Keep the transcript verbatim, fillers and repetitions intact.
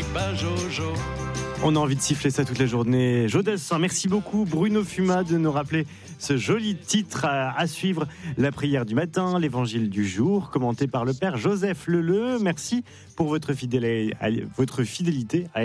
ben Jojo. On a envie de siffler ça toute la journée. Jodassin, merci beaucoup Bruno Fuma de nous rappeler ce joli titre à, à suivre. La prière du matin, l'évangile du jour, commenté par le père Joseph Leleu. Merci pour votre fidélité. Votre fidélité à